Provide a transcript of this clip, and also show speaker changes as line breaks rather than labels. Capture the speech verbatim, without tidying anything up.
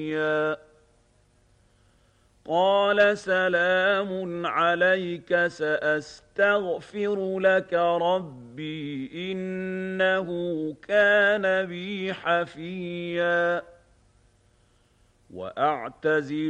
قال سلام عليك سأستغفر لك ربي إنه كان بي حفيا وأعتزل